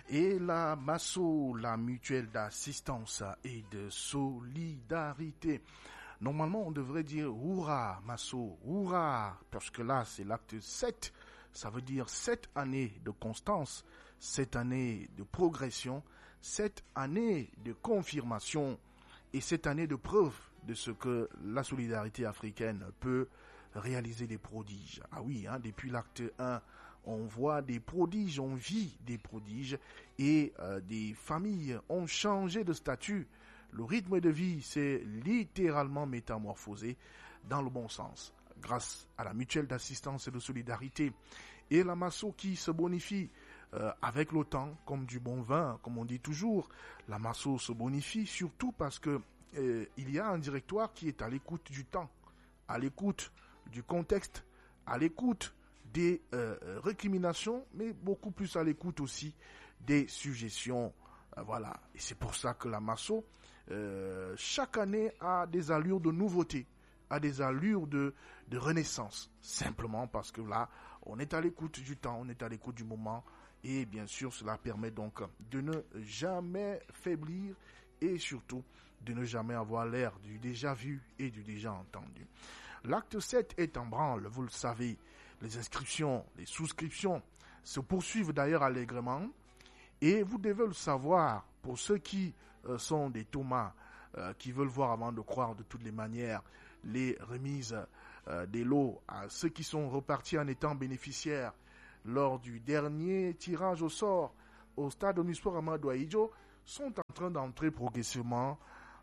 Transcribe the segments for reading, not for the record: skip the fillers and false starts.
Et la MASSO, la mutuelle d'assistance et de solidarité. Normalement, on devrait dire Hourra, MASSO, Hourra, parce que là, c'est l'acte 7. Ça veut dire 7 années de constance, 7 années de progression, 7 années de confirmation et 7 années de preuve de ce que la solidarité africaine peut réaliser des prodiges. Ah oui, depuis l'acte 1, on voit des prodiges, on vit des prodiges et des familles ont changé de statut. Le rythme de vie s'est littéralement métamorphosé dans le bon sens, grâce à la mutuelle d'assistance et de solidarité et la MASSO qui se bonifie avec le temps, comme du bon vin, comme on dit toujours. La MASSO se bonifie surtout parce que il y a un directoire qui est à l'écoute du temps, à l'écoute du contexte, à l'écoute des récriminations, mais beaucoup plus à l'écoute aussi des suggestions. Voilà, et c'est pour ça que la MASSO, chaque année, a des allures de nouveauté, a des allures de renaissance, simplement parce que là, on est à l'écoute du temps, on est à l'écoute du moment, et bien sûr, cela permet donc de ne jamais faiblir et surtout de ne jamais avoir l'air du déjà vu et du déjà entendu. L'acte 7 est en branle, vous le savez. Les inscriptions, les souscriptions se poursuivent d'ailleurs allègrement. Et vous devez le savoir, pour ceux qui sont des Thomas, qui veulent voir avant de croire de toutes les manières, les remises des lots à ceux qui sont repartis en étant bénéficiaires lors du dernier tirage au sort au stade Omnisport Amadou Ahidjo, sont en train d'entrer progressivement.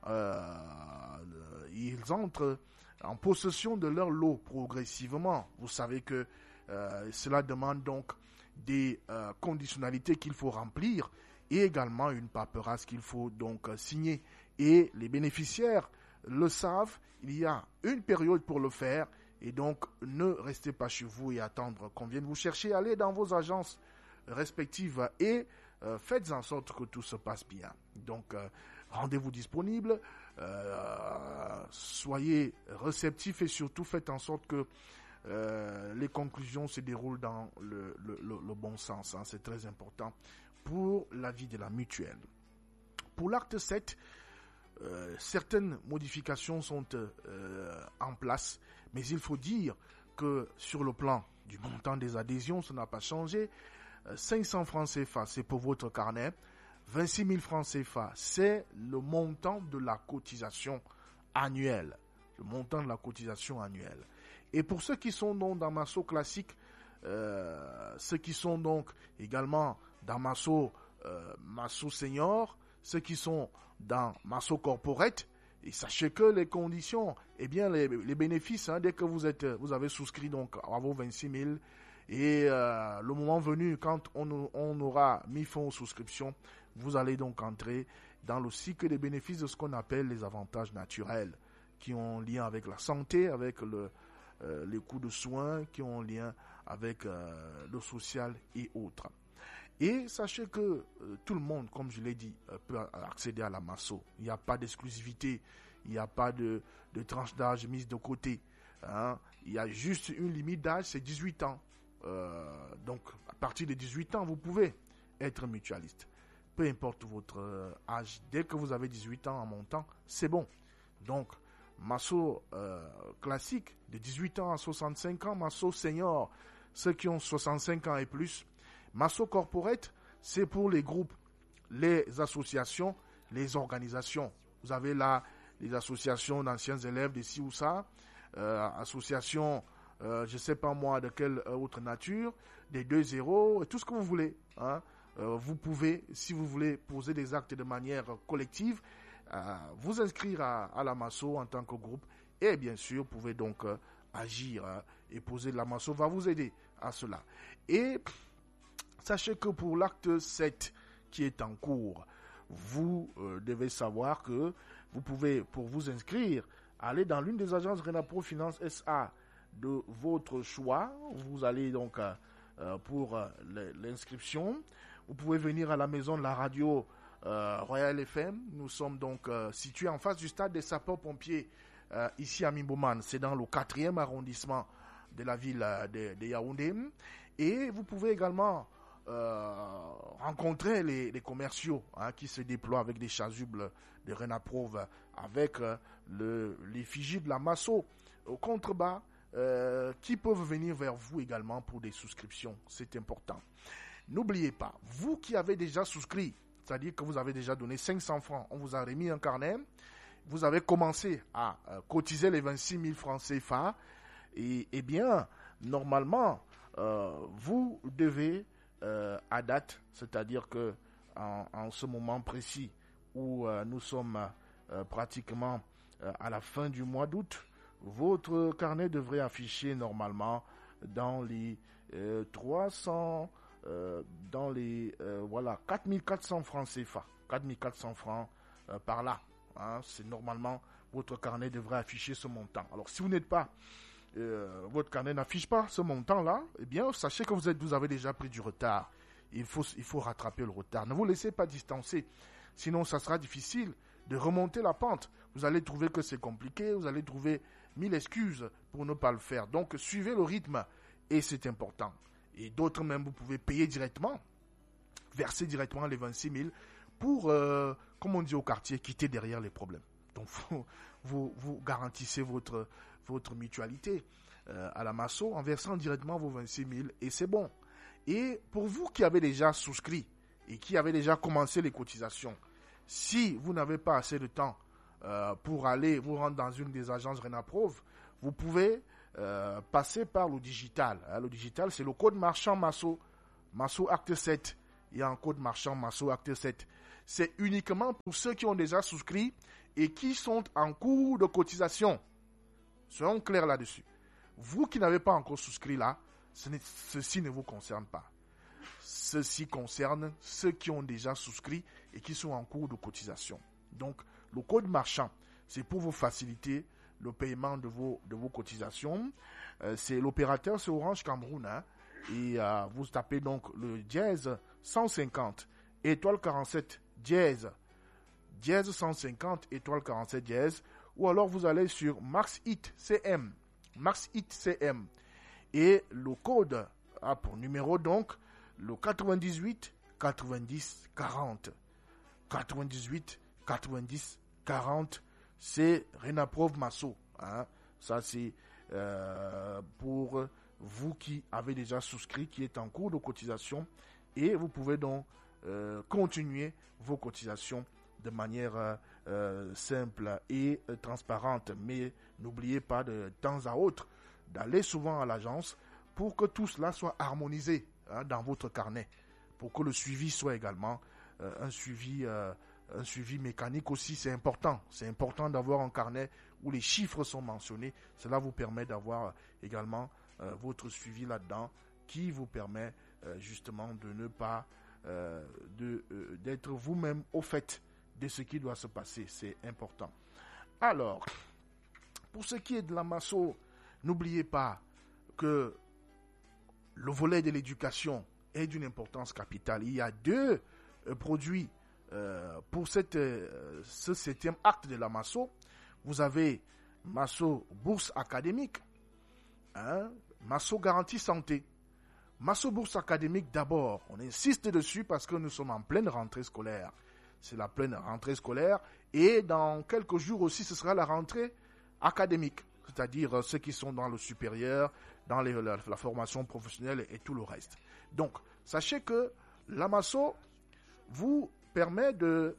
Ils entrent en possession de leur lot progressivement. Vous savez que cela demande donc des conditionnalités qu'il faut remplir et également une paperasse qu'il faut donc signer. Et les bénéficiaires le savent, il y a une période pour le faire et donc ne restez pas chez vous et attendre qu'on vienne vous chercher. Allez dans vos agences respectives et faites en sorte que tout se passe bien. Donc rendez-vous disponible, soyez réceptifs et surtout faites en sorte que les conclusions se déroulent dans le bon sens. C'est très important pour la vie de la mutuelle. Pour l'acte 7, certaines modifications sont en place, mais il faut dire que sur le plan du montant des adhésions, ça n'a pas changé. 500 francs CFA, c'est pour votre carnet. 26 000 francs CFA, c'est le montant de la cotisation annuelle. Le montant de la cotisation annuelle. Et pour ceux qui sont donc dans MASSO classique, ceux qui sont donc également dans MASSO senior, ceux qui sont dans MASSO corporate, et sachez que les conditions, eh bien les bénéfices, dès que vous avez souscrit donc à vos 26 000, et le moment venu, quand on aura mis fin aux souscriptions, vous allez donc entrer dans le cycle des bénéfices de ce qu'on appelle les avantages naturels, qui ont lien avec la santé, avec les coûts de soins, qui ont lien avec le social et autres. Et sachez que tout le monde, comme je l'ai dit, peut accéder à la MASSO. Il n'y a pas d'exclusivité, il n'y a pas de tranche d'âge mise de côté. Il y a juste une limite d'âge, c'est 18 ans. Donc, à partir de 18 ans, vous pouvez être mutualiste. Peu importe votre âge, dès que vous avez 18 ans en montant, c'est bon. Donc, MASSO classique, de 18 ans à 65 ans, MASSO senior, ceux qui ont 65 ans et plus. MASSO corporate, c'est pour les groupes, les associations, les organisations. Vous avez là les associations d'anciens élèves de ci ou ça, associations, je sais pas moi de quelle autre nature, des 2-0, tout ce que vous voulez. Vous pouvez, si vous voulez poser des actes de manière collective, vous inscrire à la MASSO en tant que groupe et bien sûr, vous pouvez donc agir et poser la MASSO va vous aider à cela. Et sachez que pour l'acte 7 qui est en cours, vous devez savoir que vous pouvez, pour vous inscrire, aller dans l'une des agences Renapro Finance SA de votre choix. Vous allez donc pour l'inscription. Vous pouvez venir à la maison de la radio Royal FM. Nous sommes donc situés en face du stade des sapeurs-pompiers ici à Mimboman. C'est dans le 4e arrondissement de la ville de Yaoundé. Et vous pouvez également rencontrez les commerciaux qui se déploient avec des chasubles de Renaprove, avec l'effigie de la Masso au contrebas, qui peuvent venir vers vous également pour des souscriptions. C'est important. N'oubliez pas, vous qui avez déjà souscrit, c'est-à-dire que vous avez déjà donné 500 francs, on vous a remis un carnet, vous avez commencé à cotiser les 26 000 francs CFA, et bien, normalement, vous devez, à date, c'est-à-dire que en ce moment précis où nous sommes pratiquement à la fin du mois d'août, votre carnet devrait afficher normalement dans les 4400 francs CFA, 4400 francs par là. C'est normalement, votre carnet devrait afficher ce montant. Alors, si vous n'êtes pas, votre carnet n'affiche pas ce montant-là, eh bien, sachez que vous avez déjà pris du retard. Il faut rattraper le retard. Ne vous laissez pas distancer, sinon ça sera difficile de remonter la pente. Vous allez trouver que c'est compliqué, vous allez trouver 1000 excuses pour ne pas le faire. Donc, suivez le rythme et c'est important. Et d'autres même, vous pouvez payer directement, verser directement les 26 000 pour, comme on dit au quartier, quitter derrière les problèmes. Donc, vous garantissez votre mutualité à la Masso en versant directement vos 26 000 et c'est bon. Et pour vous qui avez déjà souscrit et qui avez déjà commencé les cotisations, si vous n'avez pas assez de temps pour aller vous rendre dans une des agences Renaprove, vous pouvez passer par le digital. Le digital, c'est le code marchand Masso Acte 7. Il y a un code marchand Masso Acte 7. C'est uniquement pour ceux qui ont déjà souscrit et qui sont en cours de cotisation. Soyons clairs là-dessus. Vous qui n'avez pas encore souscrit là, ceci ne vous concerne pas. Ceci concerne ceux qui ont déjà souscrit et qui sont en cours de cotisation. Donc, le code marchand, c'est pour vous faciliter le paiement de vos cotisations. C'est l'opérateur, c'est Orange Cameroun. Et vous tapez donc le dièse 150, étoile 47, dièse 150, étoile 47, dièse. Ou alors vous allez sur Max Hit CM. Et le code pour numéro donc, le 98 90 40. 98 90 40, c'est Renaprove Masso. Ça, c'est pour vous qui avez déjà souscrit, qui est en cours de cotisation. Et vous pouvez donc continuer vos cotisations de manière simple et transparente. Mais n'oubliez pas de temps à autre d'aller souvent à l'agence pour que tout cela soit harmonisé dans votre carnet, pour que le suivi soit également un suivi mécanique aussi. C'est important d'avoir un carnet où les chiffres sont mentionnés. Cela vous permet d'avoir également votre suivi là-dedans, qui vous permet justement de ne pas d'être vous-même au fait de ce qui doit se passer. C'est important. Alors, pour ce qui est de la Masso, n'oubliez pas que le volet de l'éducation est d'une importance capitale. Il y a deux produits pour ce 7e acte de la Masso. Vous avez Masso Bourse Académique, Masso Garantie Santé. Masso Bourse Académique, d'abord, on insiste dessus parce que nous sommes en pleine rentrée scolaire. C'est la pleine rentrée scolaire et dans quelques jours aussi, ce sera la rentrée académique, c'est-à-dire ceux qui sont dans le supérieur, dans la formation professionnelle et tout le reste. Donc, sachez que la Masso vous permet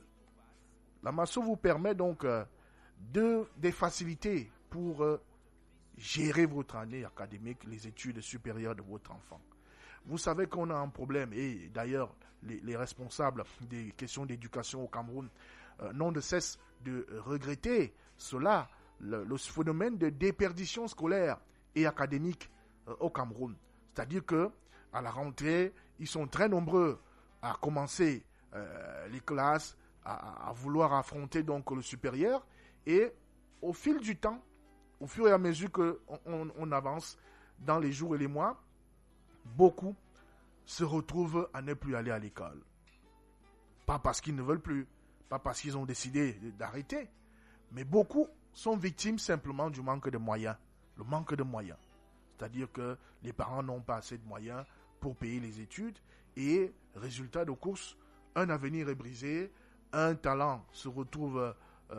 donc des facilités pour gérer votre année académique, les études supérieures de votre enfant. Vous savez qu'on a un problème, et d'ailleurs, les responsables des questions d'éducation au Cameroun n'ont de cesse de regretter cela, le phénomène de déperdition scolaire et académique au Cameroun. C'est-à-dire que à la rentrée, ils sont très nombreux à commencer les classes, à vouloir affronter donc le supérieur, et au fil du temps, au fur et à mesure qu'on avance dans les jours et les mois, beaucoup se retrouvent à ne plus aller à l'école. Pas parce qu'ils ne veulent plus, pas parce qu'ils ont décidé d'arrêter, mais beaucoup sont victimes simplement du manque de moyens. Le manque de moyens. C'est-à-dire que les parents n'ont pas assez de moyens pour payer les études et résultat de course, un avenir est brisé, un talent se retrouve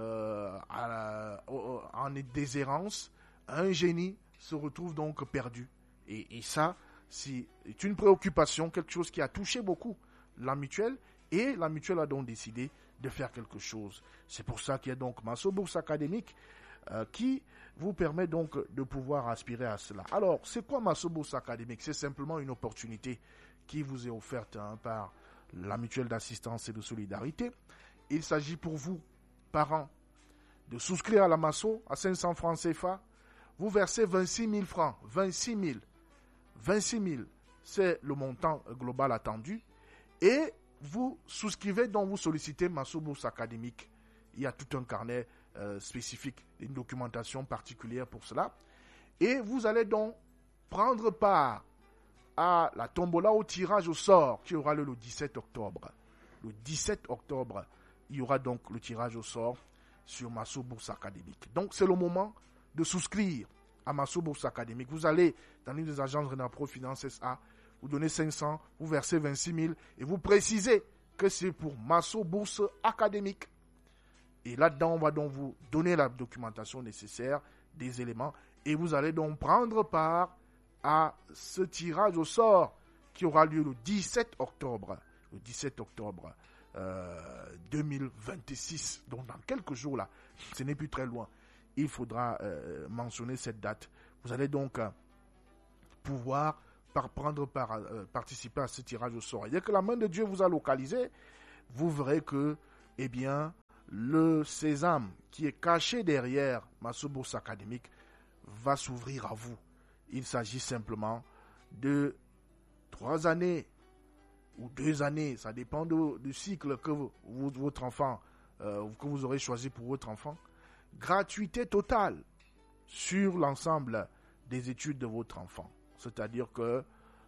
en déshérence, un génie se retrouve donc perdu. Et ça, c'est une préoccupation, quelque chose qui a touché beaucoup la mutuelle, et la mutuelle a donc décidé de faire quelque chose. C'est pour ça qu'il y a donc Masso Bourse Académique qui vous permet donc de pouvoir aspirer à cela. Alors, c'est quoi Masso Bourse Académique? C'est simplement une opportunité qui vous est offerte par la mutuelle d'assistance et de solidarité. Il s'agit pour vous, parents, de souscrire à la Masso à 500 francs CFA. Vous versez 26 000 francs. 26 000. 26 000, c'est le montant global attendu. Et vous souscrivez, donc vous sollicitez Masso Bourse Académique. Il y a tout un carnet spécifique, une documentation particulière pour cela. Et vous allez donc prendre part à la tombola, au tirage au sort qui aura lieu le 17 octobre. Le 17 octobre, il y aura donc le tirage au sort sur Masso Bourse Académique. Donc c'est le moment de souscrire à Masso Bourse Académique. Vous allez dans une des agences Renapro Finance SA, vous donnez 500, vous versez 26 000 et vous précisez que c'est pour Masso Bourse Académique. Et là-dedans, on va donc vous donner la documentation nécessaire, des éléments, et vous allez donc prendre part à ce tirage au sort qui aura lieu le 17 octobre. Le 17 octobre 2026. Donc dans quelques jours là, ce n'est plus très loin. Il faudra mentionner cette date. Vous allez donc pouvoir participer à ce tirage au sort. Et dès que la main de Dieu vous a localisé, vous verrez que, eh bien, le sésame qui est caché derrière Masso Bourse Académique va s'ouvrir à vous. Il s'agit simplement de 3 années ou 2 années, ça dépend du cycle que votre enfant, que vous aurez choisi pour votre enfant. Gratuité totale sur l'ensemble des études de votre enfant. C'est-à-dire que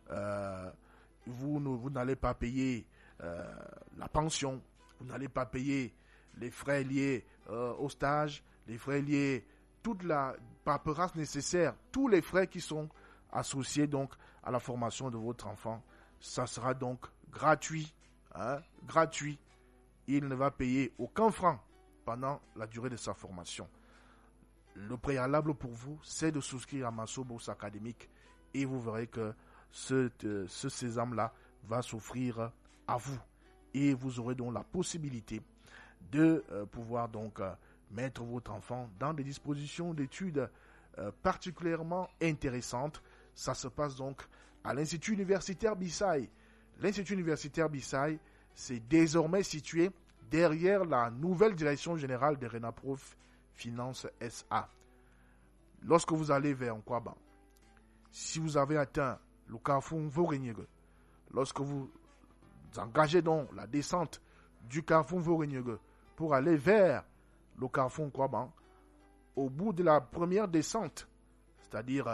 vous n'allez pas payer la pension, vous n'allez pas payer les frais liés au stage, les frais liés, toute la paperasse nécessaire, tous les frais qui sont associés donc à la formation de votre enfant. Ça sera donc gratuit, gratuit. Il ne va payer aucun franc pendant la durée de sa formation. Le préalable pour vous, c'est de souscrire à Masso Bourse Académique et vous verrez que ce sésame-là va s'offrir à vous. Et vous aurez donc la possibilité de pouvoir donc mettre votre enfant dans des dispositions d'études particulièrement intéressantes. Ça se passe donc à l'Institut universitaire Bissaï. L'Institut universitaire Bissaï, c'est désormais situé derrière la nouvelle direction générale de Renapro Finance SA. Lorsque vous allez vers Nkwaba, si vous avez atteint le carrefour Mvorenyege, lorsque vous engagez donc la descente du carrefour Mvorenyege pour aller vers le carrefour Nkwaba, au bout de la première descente, c'est-à-dire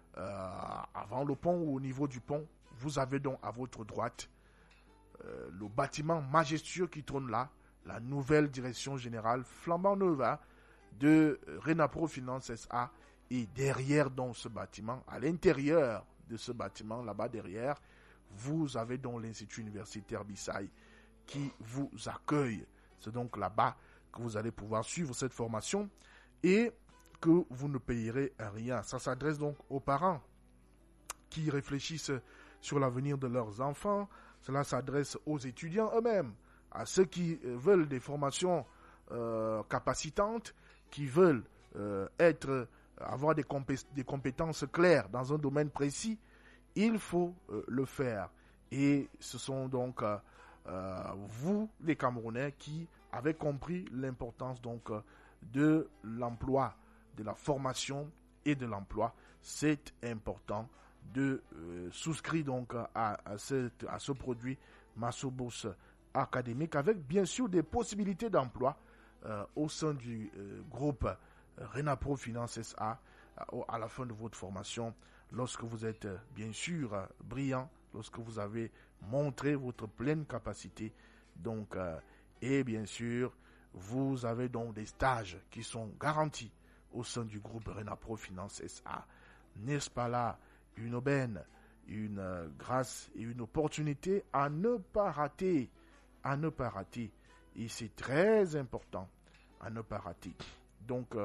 avant le pont ou au niveau du pont, vous avez donc à votre droite le bâtiment majestueux qui trône là, la nouvelle direction générale flambant neuve de Renapro Finance SA. Et derrière donc ce bâtiment, à l'intérieur de ce bâtiment, là-bas derrière, vous avez donc l'Institut universitaire Bissaï qui vous accueille. C'est donc là-bas que vous allez pouvoir suivre cette formation et que vous ne payerez rien. Ça s'adresse donc aux parents qui réfléchissent sur l'avenir de leurs enfants. Cela s'adresse aux étudiants eux-mêmes, à ceux qui veulent des formations capacitantes, qui veulent avoir des compétences claires dans un domaine précis. Il faut le faire. Et ce sont donc vous, les Camerounais, qui avez compris l'importance donc de l'emploi, de la formation et de l'emploi. C'est important de souscrire donc à ce produit Masso Bourse Académique avec bien sûr des possibilités d'emploi au sein du groupe Renapro Finance SA à la fin de votre formation, lorsque vous êtes bien sûr brillant, lorsque vous avez montré votre pleine capacité, donc et bien sûr vous avez donc des stages qui sont garantis au sein du groupe Renapro Finance SA. N'est-ce pas là une aubaine, une grâce et une opportunité à ne pas rater. À ne pas rater. Et c'est très important à ne pas rater. Donc,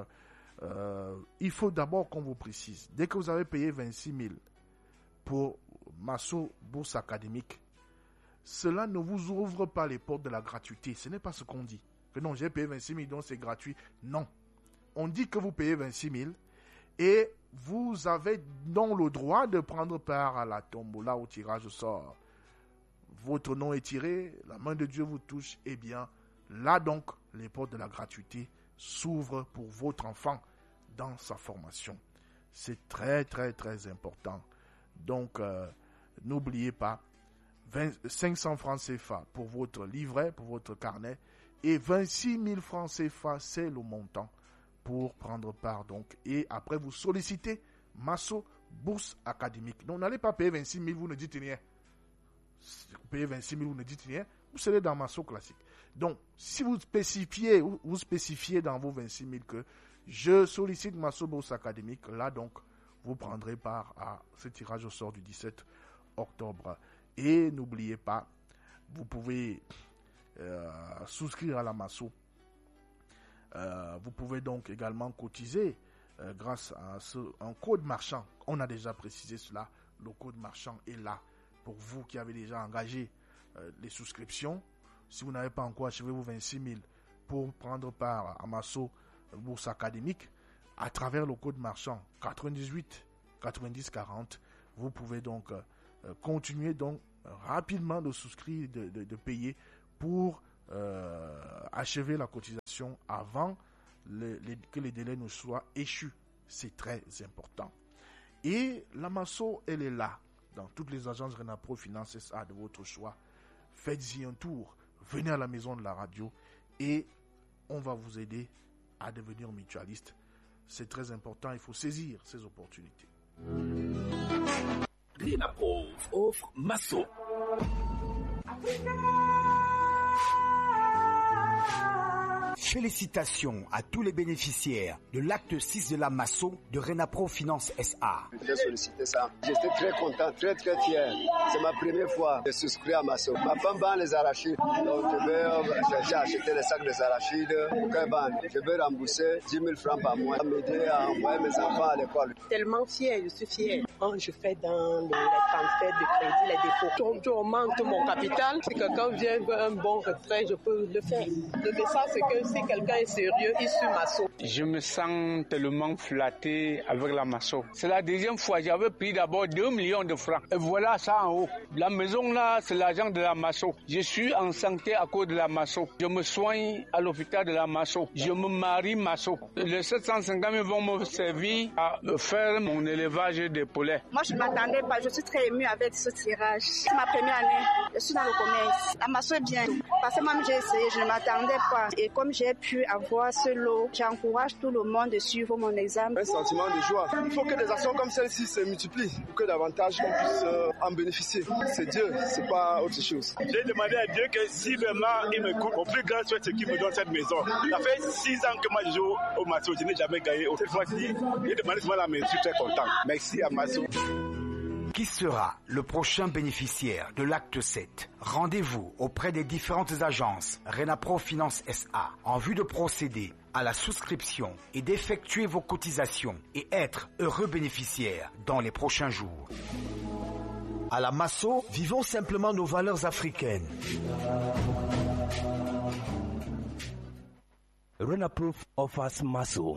il faut d'abord qu'on vous précise. Dès que vous avez payé 26 000 pour Masso Bourse Académique, cela ne vous ouvre pas les portes de la gratuité. Ce n'est pas ce qu'on dit. Que non, j'ai payé 26 000, donc c'est gratuit. Non. On dit que vous payez 26 000 et vous avez donc le droit de prendre part à la tombola, au tirage au sort. Votre nom est tiré, la main de Dieu vous touche, eh bien, là donc, les portes de la gratuité s'ouvrent pour votre enfant dans sa formation. C'est très, très, très important. Donc, n'oubliez pas, 500 francs CFA pour votre livret, pour votre carnet, et 26 000 francs CFA, c'est le montant pour prendre part. Donc, et après, vous sollicitez Masso Bourse Académique. Donc, n'allez pas payer 26 000, vous ne dites rien. Vous payez 26 000, vous ne dites rien, vous serez dans Masso classique. Donc, si vous spécifiez dans vos 26 000 que je sollicite Masso Bourse Académique, là donc, vous prendrez part à ce tirage au sort du 17 octobre. Et n'oubliez pas, vous pouvez souscrire à la Masso. Vous pouvez donc également cotiser grâce à un code marchand. On a déjà précisé cela. Le code marchand est là pour vous qui avez déjà engagé les souscriptions. Si vous n'avez pas encore achevé vos 26 000 pour prendre part à Masso Bourse Académique, à travers le code marchand 98 90 40, vous pouvez donc continuer donc rapidement de souscrire, de payer pour achever la cotisation avant que les délais ne soient échus. C'est très important. Et la Masso, elle est là, dans toutes les agences Renapro Finance SA de votre choix. Faites-y un tour, venez à la maison de la radio et on va vous aider à devenir mutualiste. C'est très important, il faut saisir ces opportunités. Renapro offre Masso. Félicitations à tous les bénéficiaires de l'acte 6 de la Masso de Renapro Finance SA. J'ai sollicité ça. J'étais très content, très très fier. C'est ma première fois de souscrire à Masso. Ma femme vend les arachides. Donc j'ai acheté les sacs des arachides. Je vais rembourser 10 000 francs par mois. M'aider à envoyer mes enfants à l'école. Tellement fier, je suis fier. Quand je fais dans les transferts de crédit, les dépôts, je augmente mon capital. Si quelqu'un vient veut un bon retrait, je peux le faire. Le message, c'est que si quelqu'un est sérieux, il suit Masso. Je me sens tellement flatté avec la Masso. C'est la deuxième fois. J'avais pris d'abord 2 millions de francs. Et voilà ça en haut. La maison là, c'est l'argent de la Masso. Je suis en santé à cause de la Masso. Je me soigne à l'hôpital de la Masso. Je me marie Masso. Les 750 000 vont me servir à faire mon élevage de poulets. Moi, je ne m'attendais pas. Je suis très émue avec ce tirage. C'est ma première année. Je suis dans le commerce. La Masso est bien. Parce que moi, j'ai essayé. Je ne m'attendais pas. Et comme j'ai pu avoir ce lot, j'encourage tout le monde de suivre mon examen. Un sentiment de joie. Il faut que des actions comme celle-ci se multiplient pour que davantage qu'on puisse en bénéficier. C'est Dieu, c'est pas autre chose. J'ai demandé à Dieu que si vraiment il me coupe, mon plus grand souhait c'est qu'il me donne cette maison. Ça fait 6 ans que moi je joue au Masso, je n'ai jamais gagné. Cette fois-ci, j'ai demandé souvent la maison, je suis très content. Merci à Masso. Qui sera le prochain bénéficiaire de l'acte 7? Rendez-vous auprès des différentes agences Renapro Finance SA en vue de procéder à la souscription et d'effectuer vos cotisations et être heureux bénéficiaire dans les prochains jours. À la Masso, vivons simplement nos valeurs africaines. Renapro offers Masso.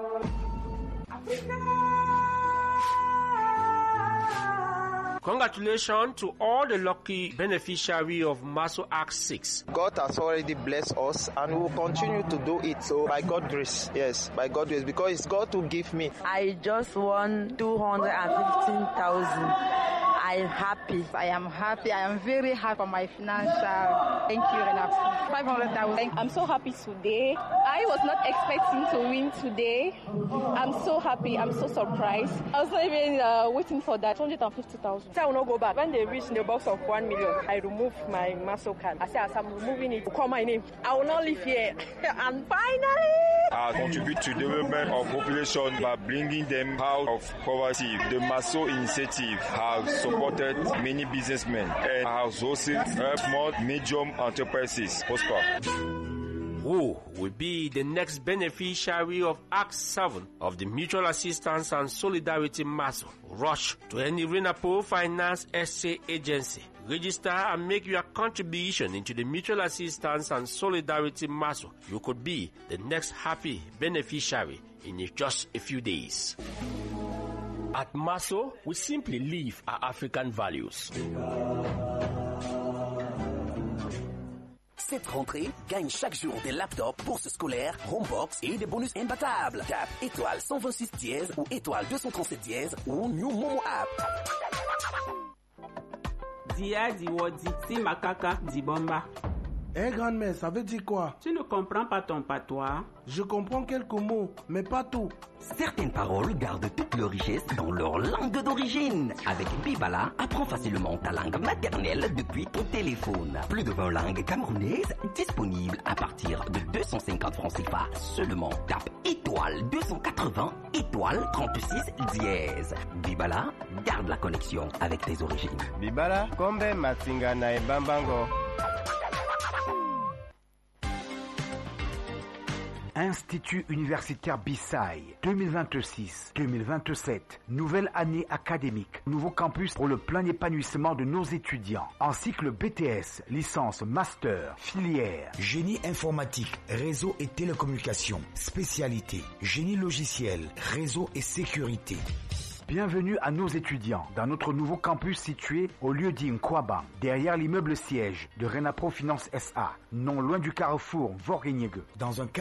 Congratulations to all the lucky beneficiaries of Masso Act 6. God has already blessed us and will continue to do it. So by God's grace, yes, by God's grace, because it's God who gave me. I just won 215,000. I'm happy. I am happy. I am very happy for my financial. Thank you, Renapro. 500,000. I'm so happy today. I was not expecting to win today. I'm so happy. I'm so surprised. I was not even waiting for that. 250,000. I will not go back. When they reach the box of 1 million, I remove my Masso card. I say, as I'm removing it, call my name. I will not live here. And finally, I contribute to the development of population by bringing them out of poverty. The Masso initiative has supported supported many businessmen and has also helped small, medium enterprises prosper. Who will be the next beneficiary of Act 7 of the Mutual Assistance and Solidarity MASO? Rush to any RENAPO Finance SA agency. Register and make your contribution into the Mutual Assistance and Solidarity MASO. You could be the next happy beneficiary in just a few days. At MASO, we simply live our African values. Cette rentrée, gagne chaque jour des laptops, bourses scolaires, homebox et des bonus imbattables. Tape étoile 126 dièse ou étoile 237 dièse ou New Momo App. Dia Diwodi, si Makaka Dibomba. Eh grand-mère, ça veut dire quoi? Tu ne comprends pas ton patois? Je comprends quelques mots, mais pas tout. Certaines paroles gardent toute leur richesse dans leur langue d'origine. Avec Bibala, apprends facilement ta langue maternelle depuis ton téléphone. Plus de 20 langues camerounaises disponibles à partir de 250 francs CFA seulement. Tape étoile 280 étoile 36 dièse. Bibala, garde la connexion avec tes origines. Bibala, Kombe Matinga na Bambango. Institut universitaire Bissai 2026-2027, nouvelle année académique, nouveau campus pour le plein épanouissement de nos étudiants. En cycle BTS, licence, master, filière, génie informatique, réseau et télécommunications, spécialité, génie logiciel, réseau et sécurité. Bienvenue à nos étudiants dans notre nouveau campus situé au lieu-dit Nkwaba, derrière l'immeuble siège de RENAPRO Finance SA, non loin du carrefour Vorgeniege. Dans un